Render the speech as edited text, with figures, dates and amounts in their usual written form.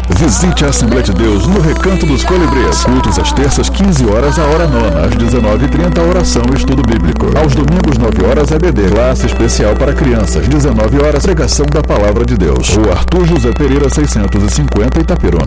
Visite a Assembleia de Deus no Recanto dos Colibris. Cultos às terças, 15 horas, a hora nona. Às 19h30, oração e estudo bíblico. Aos domingos, 9 horas, EBD. Classe especial para crianças. 19 horas, pregação da Palavra de Deus. Rua Arthur José Pereira, 650, Itaperuna.